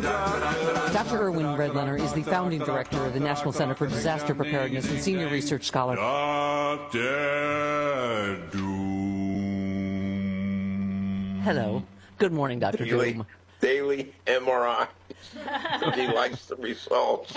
Dr. Irwin Redlener is the founding director of the National Center for Disaster Preparedness and senior research scholar. Dr. Doom. Hello. Good morning, Dr. Doom. Daily MRI. He likes the results.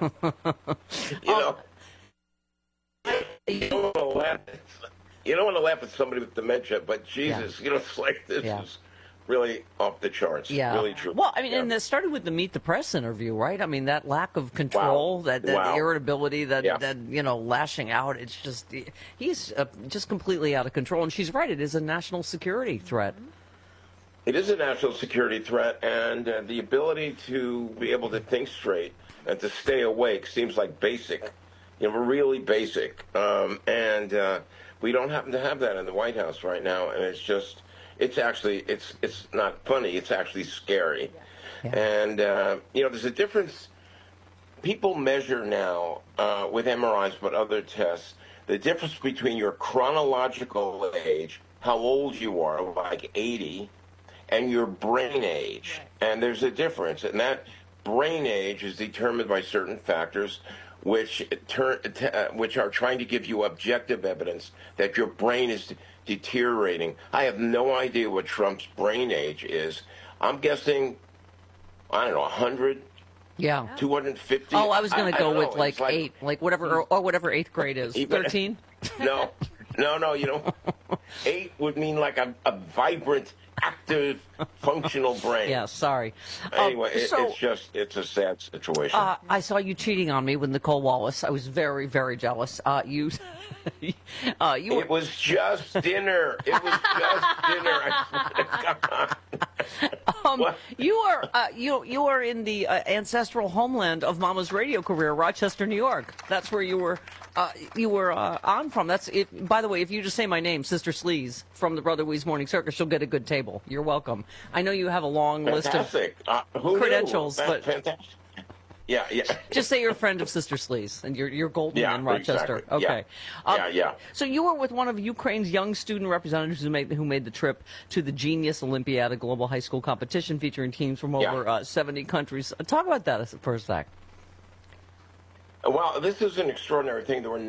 You don't want to laugh at somebody with dementia, but Jesus, it's like this is really off the charts. Yeah. Really true. Well, I mean, and it started with the Meet the Press interview, right? I mean, that lack of control, that irritability, that lashing out. It's just, he's just completely out of control. And she's right. It is a national security threat. It is a national security threat, and the ability to be able to think straight and to stay awake seems like basic, really basic. And we don't happen to have that in the White House right now, and it's not funny. It's actually scary. Yeah. And, there's a difference. People measure now with MRIs but other tests the difference between your chronological age, how old you are, like 80, and your brain age. And there's a difference. And that brain age is determined by certain factors which are trying to give you objective evidence that your brain is deteriorating. I have no idea what Trump's brain age is. I'm guessing, 100? Yeah. 250? Oh, I was going to go with like 8, like whatever 8th grade is. 13? No. 8 would mean like a vibrant, active, functional brain. Yeah, sorry. Anyway, it's a sad situation. I saw you cheating on me with Nicole Wallace. I was very, very jealous. It was just dinner. It was just dinner. You are in the ancestral homeland of Mama's radio career, Rochester, New York. That's where you were on from. That's it. By the way, if you just say my name, Sister Sleaze from the Brother Wease Morning Circus, you'll get a good table. You're welcome. I know you have a long list of credentials, but fantastic. Yeah. Just say you're a friend of Sister Sleaze, and you're golden in Rochester. Exactly. Okay. Yeah. So you were with one of Ukraine's young student representatives who made the trip to the Genius Olympiad, a global high school competition featuring teams from over 70 countries. Talk about that for a sec. Well, this is an extraordinary thing. There were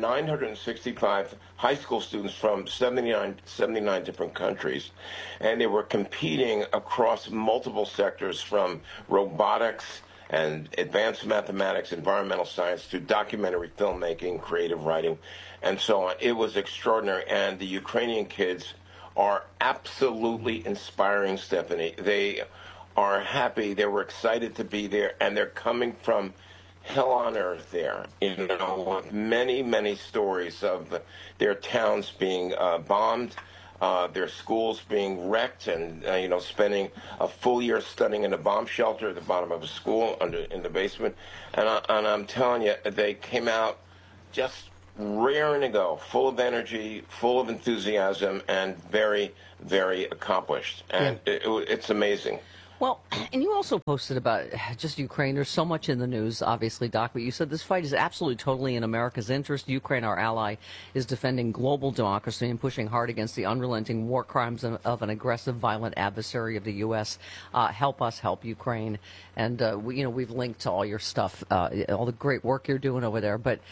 965 high school students from 79 different countries, and they were competing across multiple sectors from robotics and advanced mathematics, environmental science, to documentary filmmaking, creative writing, and so on. It was extraordinary, and the Ukrainian kids are absolutely inspiring, Stephanie. They are happy. They were excited to be there, and they're coming from hell on earth there, with many, many stories of their towns being bombed, their schools being wrecked, and, spending a full year studying in a bomb shelter at the bottom of a school in the basement. And I'm telling you, they came out just raring to go, full of energy, full of enthusiasm, and very, very accomplished. And it's amazing. Well, and you also posted about just Ukraine. There's so much in the news, obviously, Doc, but you said this fight is absolutely totally in America's interest. Ukraine, our ally, is defending global democracy and pushing hard against the unrelenting war crimes of an aggressive, violent adversary of the U.S. Help us help Ukraine. And, we've linked to all your stuff, all the great work you're doing over there. But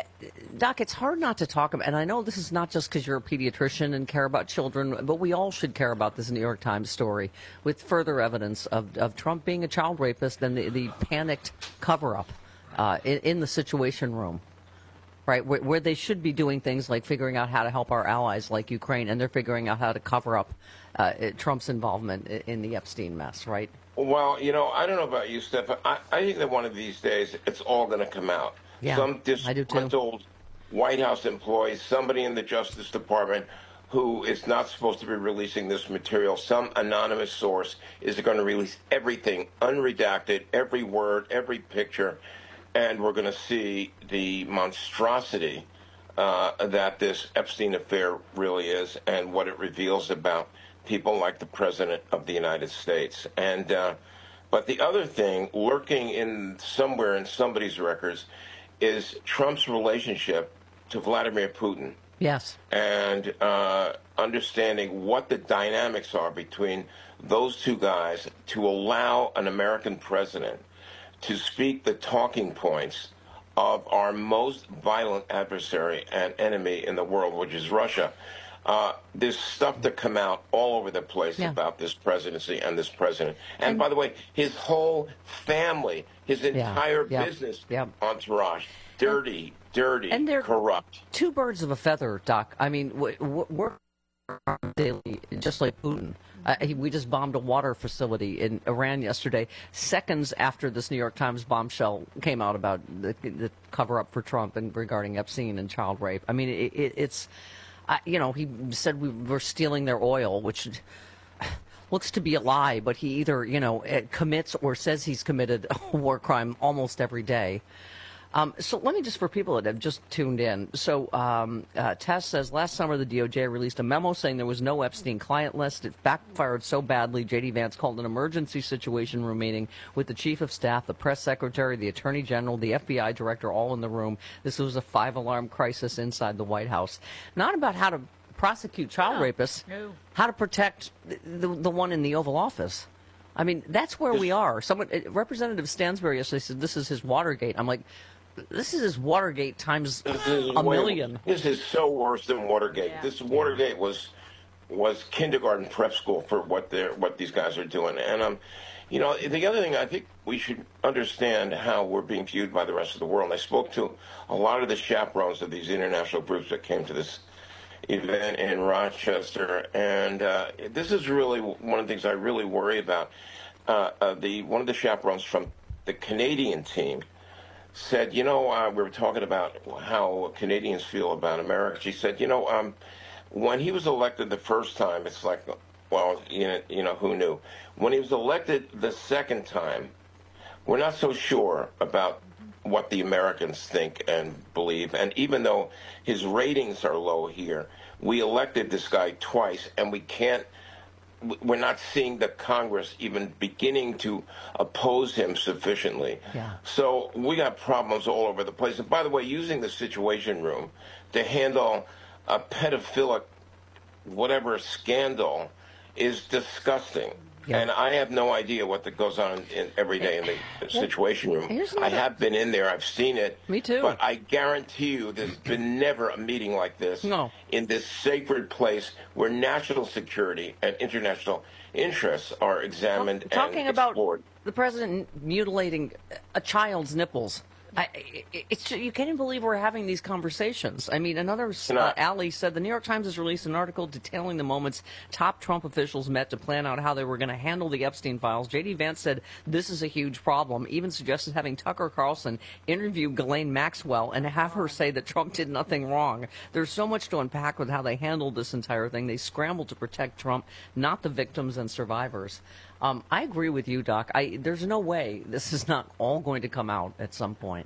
Doc, it's hard not to talk about, and I know this is not just because you're a pediatrician and care about children, but we all should care about this New York Times story with further evidence of Trump being a child rapist and the panicked cover-up in the Situation Room, right, where they should be doing things like figuring out how to help our allies like Ukraine, and they're figuring out how to cover up Trump's involvement in the Epstein mess, right? Well, I don't know about you, Steph. I think that one of these days it's all going to come out. Yeah, some disgruntled White House employee, somebody in the Justice Department who is not supposed to be releasing this material, some anonymous source is going to release everything, unredacted, every word, every picture, and we're going to see the monstrosity that this Epstein affair really is and what it reveals about people like the President of the United States. And but the other thing lurking in somewhere in somebody's records is Trump's relationship to Vladimir Putin. Yes. And understanding what the dynamics are between those two guys to allow an American president to speak the talking points of our most violent adversary and enemy in the world, which is Russia. There's stuff to come out all over the place about this presidency and this president. And by the way, his whole family, his entire business entourage, dirty, and they're corrupt. Two birds of a feather, Doc. I mean, we're daily, just like Putin. We just bombed a water facility in Iran yesterday, seconds after this New York Times bombshell came out about the cover-up for Trump and regarding Epstein and child rape. I mean, it's, he said we were stealing their oil, which looks to be a lie, but he either, commits or says he's committed a war crime almost every day. So let me just, for people that have just tuned in, so Tess says, last summer the DOJ released a memo saying there was no Epstein client list. It backfired so badly, J.D. Vance called an emergency situation room meeting with the chief of staff, the press secretary, the attorney general, the FBI director, all in the room. This was a 5-alarm crisis inside the White House. Not about how to prosecute child rapists, how to protect the one in the Oval Office. I mean, that's where we are. Representative Stansbury yesterday said this is his Watergate. I'm like, this is his Watergate times a million. This is so worse than Watergate. Yeah. This Watergate was kindergarten prep school for what these guys are doing. And the other thing, I think we should understand how we're being viewed by the rest of the world. I spoke to a lot of the chaperones of these international groups that came to this event in Rochester, and this is really one of the things I really worry about. One of the chaperones from the Canadian team said, we were talking about how Canadians feel about America. She said, when he was elected the first time, it's like, well, who knew? When he was elected the second time, we're not so sure about what the Americans think and believe. And even though his ratings are low here, we elected this guy twice, and we're not seeing the Congress even beginning to oppose him sufficiently. Yeah. So we got problems all over the place. And by the way, using the Situation Room to handle a pedophilic whatever scandal is disgusting. Yeah. And I have no idea what goes on every day in the Situation Room. I have been in there. I've seen it. Me too. But I guarantee you there's been never a meeting like this in this sacred place where national security and international interests are examined and explored. Talking about the president mutilating a child's nipples. You can't even believe we're having these conversations. I mean, another ally said the New York Times has released an article detailing the moments top Trump officials met to plan out how they were going to handle the Epstein files. J.D. Vance said this is a huge problem, even suggested having Tucker Carlson interview Ghislaine Maxwell and have her say that Trump did nothing wrong. There's so much to unpack with how they handled this entire thing. They scrambled to protect Trump, not the victims and survivors. I agree with you, Doc. There's no way this is not all going to come out at some point.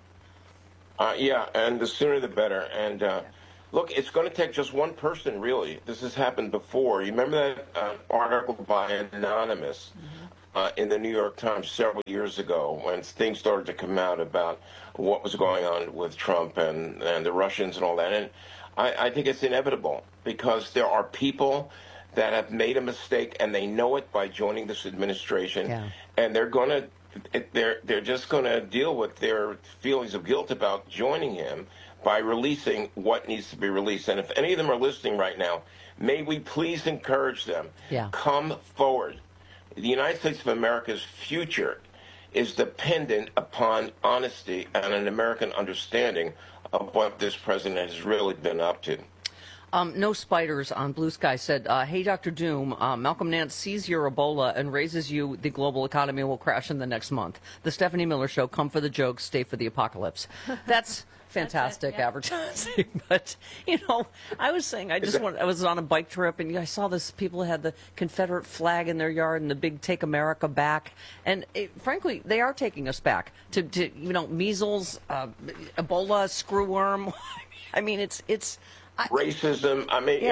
And the sooner the better. And look, it's going to take just one person, really. This has happened before. You remember that article by Anonymous in the New York Times several years ago when things started to come out about what was going on with Trump and the Russians and all that. And I think it's inevitable because there are people that have made a mistake and they know it by joining this administration, and they're just going to deal with their feelings of guilt about joining him by releasing what needs to be released. And if any of them are listening right now, may we please encourage them. Come forward. The United States of America's future is dependent upon honesty and an American understanding of what this president has really been up to. No Spiders on Blue Sky said, hey, Dr. Doom, Malcolm Nance sees your Ebola and raises you the global economy will crash in the next month. The Stephanie Miller Show, come for the jokes, stay for the apocalypse. That's fantastic advertising. But, I was saying, I was on a bike trip and I saw this, people had the Confederate flag in their yard and the big Take America Back. And frankly, they are taking us back to measles, Ebola, screwworm. I mean, it's racism. I mean,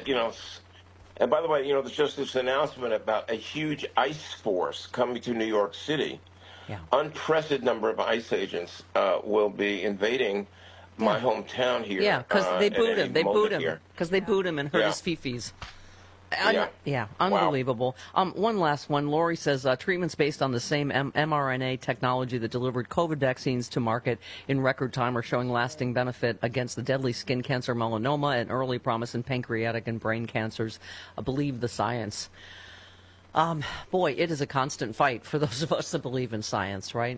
and by the way, there's just this announcement about a huge ICE force coming to New York City. Unprecedented number of ICE agents will be invading my hometown here. Yeah, because they booed him. They booed him here. because they booed him and hurt his fifis. Yeah, Unbelievable. Wow. One last one. Lori says treatments based on the same mRNA technology that delivered COVID vaccines to market in record time are showing lasting benefit against the deadly skin cancer, melanoma, and early promise in pancreatic and brain cancers. Believe the science. Boy, it is a constant fight for those of us that believe in science, right?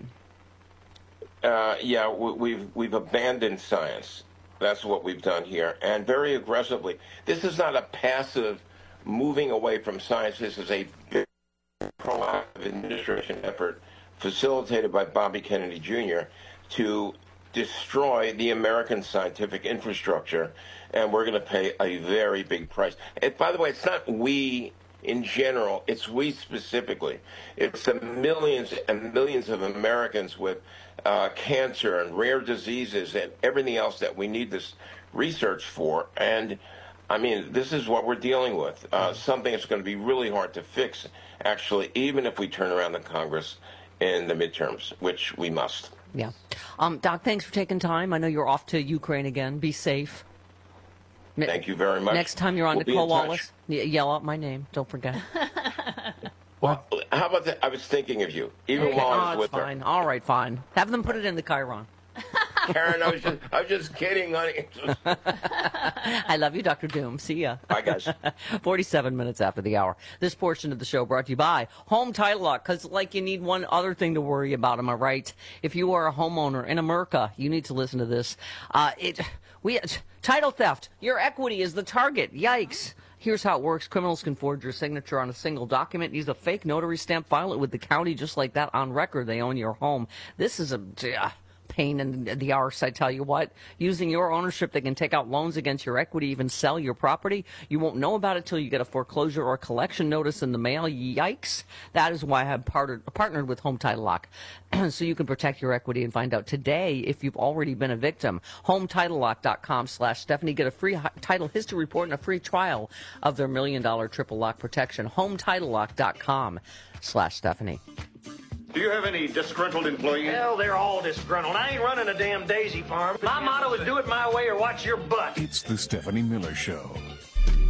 We've abandoned science. That's what we've done here, and very aggressively. This is not a passive moving away from science. This is a very proactive administration effort facilitated by Bobby Kennedy Jr. to destroy the American scientific infrastructure, and we're going to pay a very big price. And by the way, it's not we in general, it's we specifically. It's the millions and millions of Americans with cancer and rare diseases and everything else that we need this research for. And I mean, this is what we're dealing with, something that's going to be really hard to fix, actually, even if we turn around the Congress in the midterms, which we must. Yeah. Doc, thanks for taking time. I know you're off to Ukraine again. Be safe. Thank you very much. Next time you're on Nicole Wallace, yell out my name. Don't forget. Well, how about that? I was thinking of you, even while I was with fine. her. All right, fine. Have them put it in the Chiron. Karen, I was just kidding, honey. I love you, Dr. Doom. See ya. Bye, guys. 47 minutes after the hour. This portion of the show brought to you by Home Title Lock, because like you need one other thing to worry about, am I right? If you are a homeowner in America, you need to listen to this. Title theft. Your equity is the target. Yikes. Here's how it works. Criminals can forge your signature on a single document, use a fake notary stamp, file it with the county just like that. On record, they own your home. This is a pain in the arse, I tell you what. Using your ownership, they can take out loans against your equity, even sell your property. You won't know about it till you get a foreclosure or a collection notice in the mail. Yikes. That is why I have partnered with Home Title Lock, so you can protect your equity and find out today if you've already been a victim. HomeTitleLock.com/Stephanie. Get a free title history report and a free trial of their $1 million triple lock protection. HomeTitleLock.com/Stephanie. Do you have any disgruntled employees? Hell, they're all disgruntled. I ain't running a damn daisy farm. My motto is do it my way or watch your butt. It's the Stephanie Miller Show.